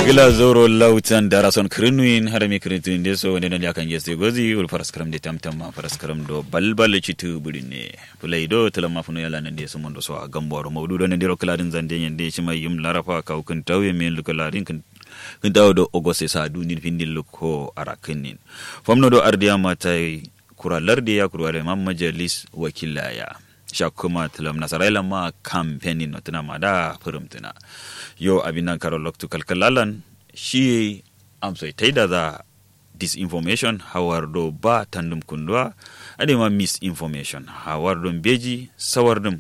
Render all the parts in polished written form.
gila zoro lautan darason krinuin harami krinuin deso wanda nan yakan yeste gozi ul paraskaram de tamtamma paraskaram do balbal citu budine play do talama funu yala nan deso mondo so gamboro mawdudo nan diro kladin zande yende ci may yum larafa kaw kun tawe men lu kladin kun daw do ogose sa dunin findil ko arakenin famno do ardiya matay kura lardi ya kura le mam majalis wakilaya shakuma talam nasaraila ma campaigning notna mada furumtuna yo abinan karolok to kalkalalan shi amso taida za disinformation hawardo ba tandum kundwa adema misinformation hawardo beji sawardum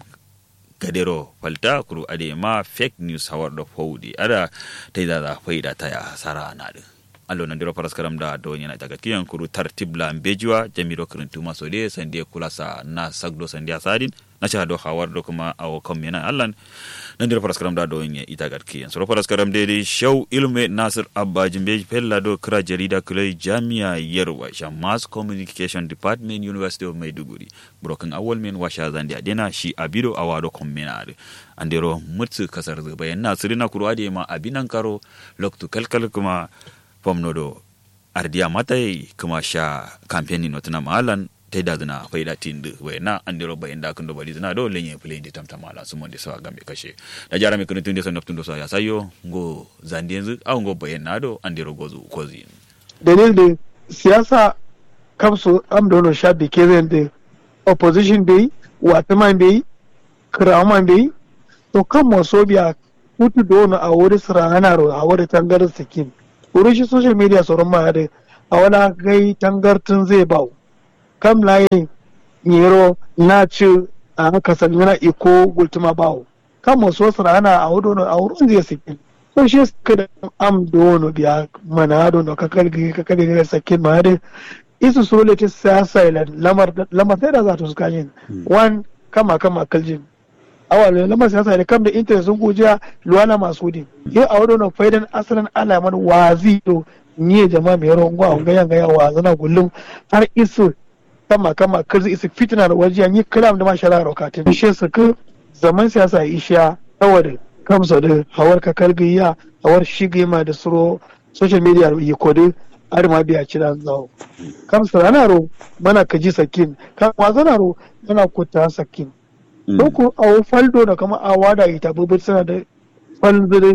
gadero falta kuru adema fake news hawardo fawdi ada taida za faida taya sara nadu allo nandiro paraskaram da do nyana taga kiyan kuru tartibla bejiwa jamiro krintu masode sande kulasa na sagdo sande asadin na cha do hawardo kuma awo komena allan nandiro paraskaram da do nya itaga kiyan so paraskaram de show ilme nasir abba jimbe pella do kra jarida kulay jamia yerwa sha mass communication department university of maiduguri broken awol men washa zande adena shi abido awado komena andiro mutsu kasar bayan nasirina kuru ade ma abinan karo loktu kalkal kuma pomnodo ardiya matai kuma sha campaign notna malan taida dana faida tindu wena andiro bayenda kundo bali dana do lenye play de tamtamala sumonde so gambe kashe da jara me kuno tunde so noptundo so ya sayo ngo zandenzu au ngo bayena do andiro gozu kozi dalil de siyasa kamso amdono sha be kezen de opposition be watman be kraman be to kamo sobia kutu dono a wori sirana ro a wori tangar sikin wurin social media sauran ma da a wani gai tangartun zai bau kam layin yero na ci a kasar yana iko gultuma bau kam wasu wasu rana a wurin zai sakin so shi suka da am dono biya mana dono kakar gari sakin ma da isu solete siyasa lamar sai da za ta suka yin wan kama kaljin awal lamar siyasa da kam da interest sun gujiya luwana masu din yau a wadda faidan asalin alamar wazi to niye jama'a mai yaron gwa gayan gaya wazana gullum har isu kama kirzi isu fitina da wajiya ni kalam da mashara rokatin shi su ku zaman siyasa isha saboda kamsa da hawar kakar gayya hawar shigima da suro social media yi kodi har ma biya ci dan zawo kamsa ana ro mana kaji sakin kan wazana ro mana kuta sakin Doko a faldo da kama a wada ita bubu suna da falzire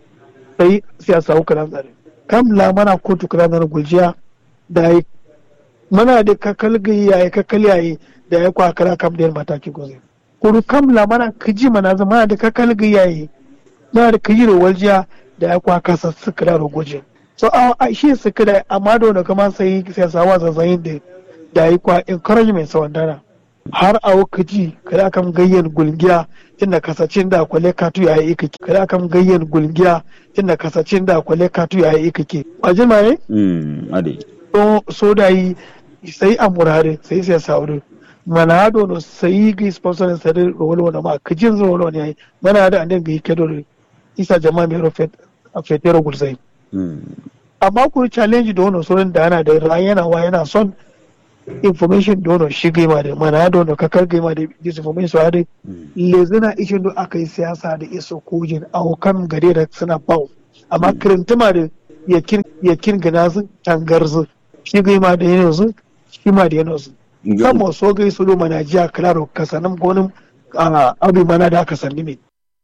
sai siyasa hukunan tsare. Kam la mana kotu kira na gujiya da yi mana da kakalgi yayi kakali yayi da ya kwakara kam da mataki goze. Kuru kam la mana kiji mana zama da kakalgi yayi na da kiji da waljiya da ya kwakasa su kira da guje. So a shi su kira amma da kama sai siyasa wa zazzayin da yi kwa encouragement sa wandana. Har a wakaji kada kan gayyan gulgiya inda kasacin da kwale katu ya yi kake kada kan gayyan gulgiya inda kasacin da kwale katu ya yi kake waje ma ne ade so da yi sai amurare sai sauri mana do no sai ga sponsor sai rolo na ma kajin rolo ne mana da andan ga kedo isa jama'a mai rofet a fetero gulsai amma ku challenge da wannan sunan da ana da rayana wa yana son information dono shige ma da mana dono kakar gaima da disinformation da lezina ishin do aka yi siyasa da iso kojin aukan gare da suna bau amma kirintuma da yakin gana su tangarzu shige ma da yanzu shi ma da yanzu kama so gai su do mana jiya klaro kasanin gonin abu mana da aka sanni ne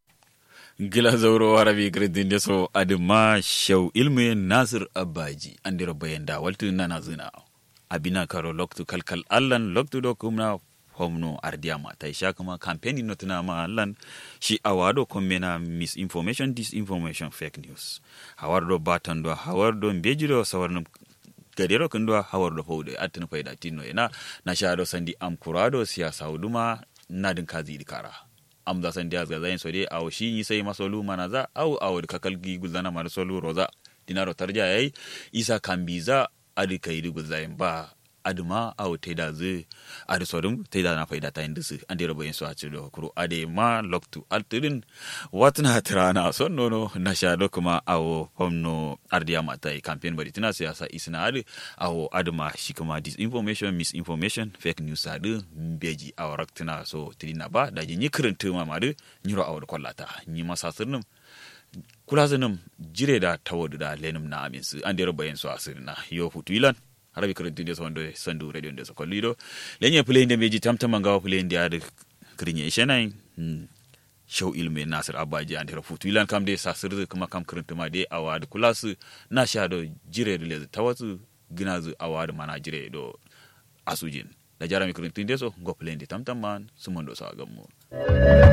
gila zauro harabi gredin da so adima shau ilmi nasir abaji an dira bayan da waltu na zina abina karo loktu kalkal allan loktu do kumna homno ardiama ta isha kuma campaign no tuna ma allan shi awado kommena misinformation disinformation fake news hawardo batando hawardo bejido sawarnum gadero kundwa hawardo fawde atun fayda tinno ina na shado sandi am kurado siyasa huduma nadin kazi dikara am da sandi azga zain sode aw shi ni sai masolu manaza aw kakalgi gulzana marsolu roza dinaro tarja yayi isa kambiza adi kayidi guzayin ba aduma aw teda zu adi sodum teda na faida ta indisi andi robo yin so a cido kuro ade ma loktu altudin watna trana son nono na shado kuma aw homno ardiya mata campaign bari tina siyasa isna adi aw aduma shi kuma disinformation misinformation fake news adi beji aw raktina so tidina ba da jinyi kirintu ma madu nyiro aw kollata nyi masasirnum kula zanum jire da tawadu da lenum na amin su an dero bayan su asirna yo futu ilan harabi kurintun de sondo sandu radio de so kollido lenye play inde meji tamtama ngawa play inde ad krinye shenai show ilme nasir abaji an dero futu ilan kam de sasir kuma kam kurintuma de awad kulasu na shado jire de le tawatu ginazu awad mana jire do asujin da jarami kurintun de so go play inde tamtama sumondo so agamu